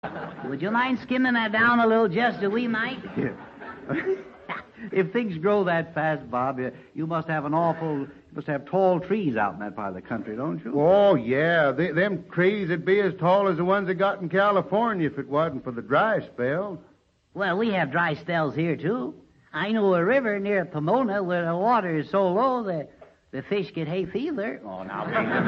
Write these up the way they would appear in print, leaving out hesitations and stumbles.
Would you mind skimming that down a little, just a wee mite? Yeah. If things grow that fast, Bob, you must have tall trees out in that part of the country, don't you? Oh, yeah. Them trees would be as tall as the ones they got in California if it wasn't for the dry spells. Well, we have dry spells here, too. I know a river near Pomona where the water is so low that the fish get hay fever. Oh, now.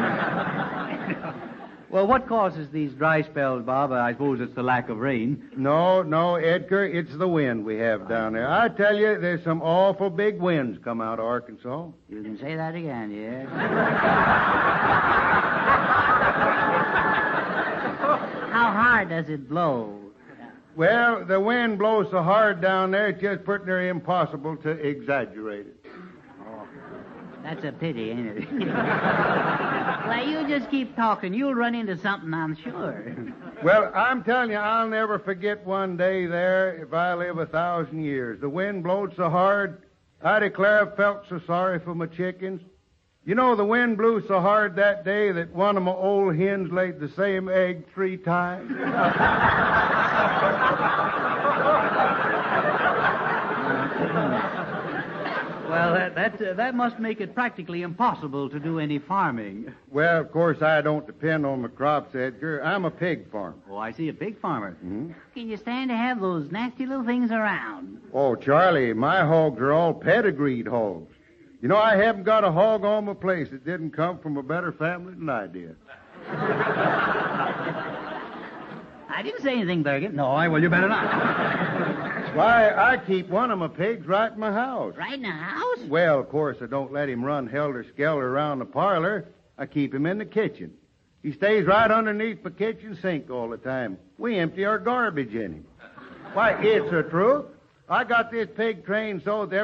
Well, what causes these dry spells, Bob? I suppose it's the lack of rain. No, Edgar, it's the wind we have down there. I tell you, there's some awful big winds come out of Arkansas. You can say that again, yeah. How hard does it blow? Well, the wind blows so hard down there, it's just pretty near impossible to exaggerate it. That's a pity, ain't it? Well, you just keep talking. You'll run into something, I'm sure. Well, I'm telling you, I'll never forget one day there if I live 1,000 years. The wind blowed so hard, I declare I felt so sorry for my chickens. You know, the wind blew so hard that day that one of my old hens laid the same egg 3 times. Well, that must make it practically impossible to do any farming. Well, of course, I don't depend on my crops, Edgar. I'm a pig farmer. Oh, I see, a pig farmer. Mm-hmm. Can you stand to have those nasty little things around? Oh, Charlie, my hogs are all pedigreed hogs. You know, I haven't got a hog on my place that didn't come from a better family than I did. I didn't say anything, Bergen. No, well, you better not. Why, I keep one of my pigs right in my house. Right in the house? Well, of course, I don't let him run helter-skelter around the parlor. I keep him in the kitchen. He stays right underneath the kitchen sink all the time. We empty our garbage in him. Why, it's the truth. I got this pig trained so that